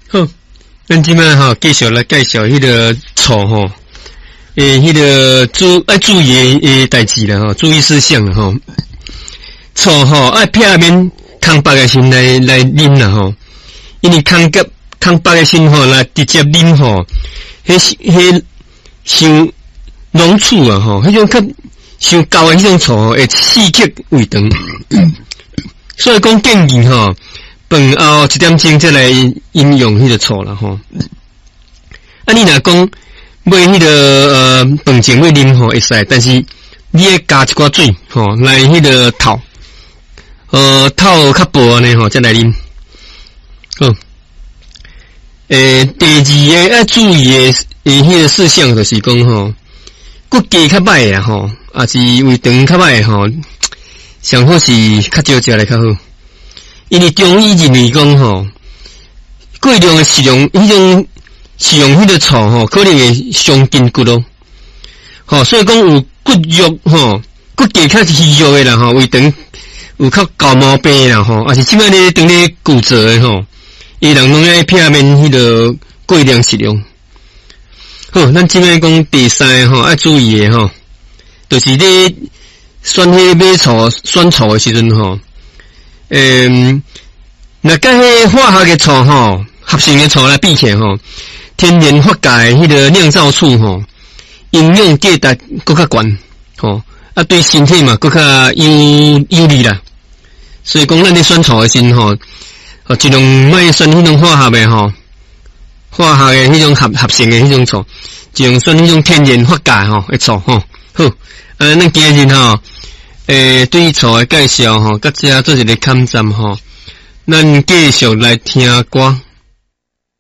好，咱即摆吼继续来介绍迄个醋吼，迄个注意诶代志啦吼，注意事项啦吼。醋吼爱片面空白诶心来啉啦吼，因为空白诶心吼来直接啉吼，迄伤浓醋啊吼，迄种较伤高诶迄种醋吼会刺激胃肠，所以讲建议吼。饭后1点钟再来饮用迄个醋啦吼。啊，你若讲买迄个饭前要啉吼会使，但是你要加一寡水吼来迄个透较薄安尼吼再来啉。好，第二个要注意的迄个事项就是讲吼，骨骼较歹啦吼，也是胃肠较歹吼，上好是较少食来较好。因为中医认为讲吼，过量的食用迄个醋吼，可能会伤筋骨咯。吼，所以讲有骨肉吼，骨骼较虚弱的啦吼，胃肠有较高毛病啦吼，也是即摆咧当咧骨折的吼，伊人拢爱避免迄个过量食用。好，咱即摆讲第三个吼，要注意的吼，就是咧选迄买醋选醋的时阵吼。那甲迄化学的醋吼，合成的醋来比起来吼，天然发酵迄个酿造醋吼，营养价值更较悬吼，啊对身体嘛更较有利啦。所以讲咱咧选醋的时吼，尽量莫选迄种化学的吼，化学的迄种合成的迄种醋，尽量选迄种天然发酵吼的醋吼。好，咱今日吼。对醋的介绍吼，甲遮做一个勘站吼，咱继续来听歌。